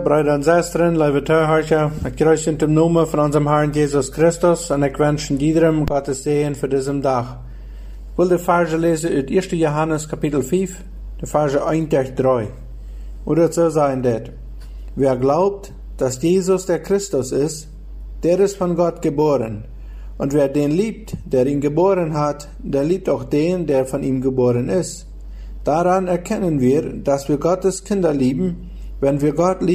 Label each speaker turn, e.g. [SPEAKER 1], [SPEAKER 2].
[SPEAKER 1] Brüder und Schwestern, liebe Zuhörer, ich grüße in dem Namen von unserem Herrn Jesus Christus und ich wünsche jedem Gottes Segen für diesen Tag. Ich will die Verse lesen aus 1. Johannes Kapitel 5, die Verse 1 durch 3. Oder so sein det. Wer glaubt, dass Jesus der Christus ist, der ist von Gott geboren. Und wer den liebt, der ihn geboren hat, der liebt auch den, der von ihm geboren ist. Daran erkennen wir, dass wir Gottes Kinder lieben, wenn wir Gott lieben.